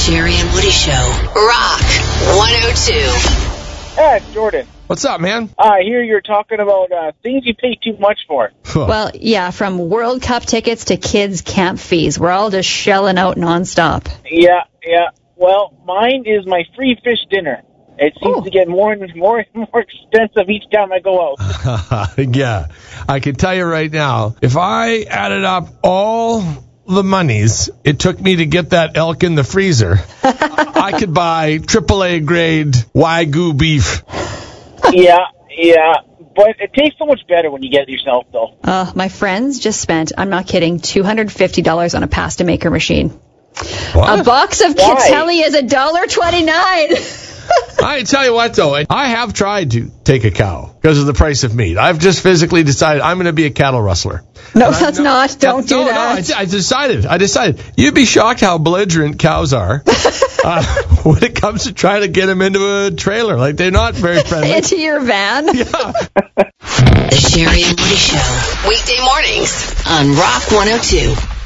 Jerry and Woody Show. Rock 102. Hey, it's Jordan. What's up, man? I hear you're talking about things you pay too much for. Well, yeah, from World Cup tickets to kids' camp fees. We're all just shelling out nonstop. Yeah. Well, mine is my free fish dinner. It seems to get more and more expensive each time I go out. Yeah. I can tell you right now, if I added up all the monies it took me to get that elk in the freezer, I could buy AAA grade Wagyu beef. Yeah. But it tastes so much better when you get it yourself, though. My friends just spent, I'm not kidding, $250 on a pasta maker machine. What? A box of Catelli is $1.29. I tell you what, though, I have tried to take a cow because of the price of meat. I've just physically decided I'm going to be a cattle rustler. No, that's not. Don't do that. No, I decided. You'd be shocked how belligerent cows are when it comes to trying to get them into a trailer. Like, they're not very friendly. Into your van? Yeah. The Jerry and Woody Show. Weekday mornings on Rock 102.